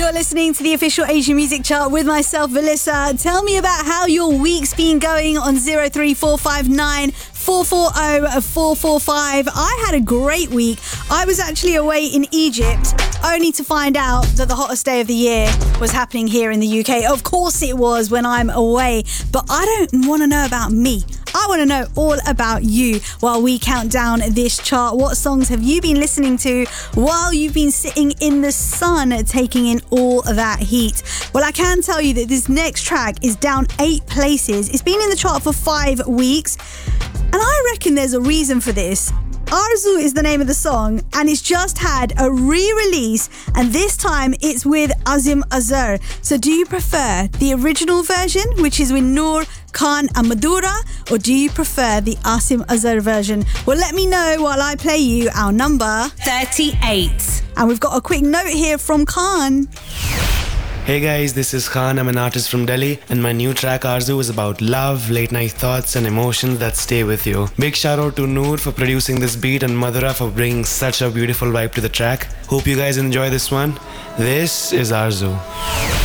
You're listening to the official Asian Music Chart with myself, Velissa. Tell me about how your week's been going on 03459 440 445. I had a great week. I was actually away in Egypt, only to find out that the hottest day of the year was happening here in the UK. Of course it was when I'm away, but I don't want to know about me. I want to know all about you while we count down this chart. What songs have you been listening to while you've been sitting in the sun taking in all that heat? Well, I can tell you that this next track is down 8 places. It's been in the chart for 5 weeks, and I reckon there's a reason for this. Arzu is the name of the song, and it's just had a re-release, and this time it's with Asim Azhar. So do you prefer the original version, which is with Noor Khan and Madura, or do you prefer the Asim Azhar version? Well, let me know while I play you our number 38. And we've got a quick note here from Khan. Hey guys, this is Khan. I'm an artist from Delhi, and my new track Arzu is about love, late night thoughts and emotions that stay with you. Big shout out to Noor for producing this beat and Madhura for bringing such a beautiful vibe to the track. Hope you guys enjoy this one. This is Arzu.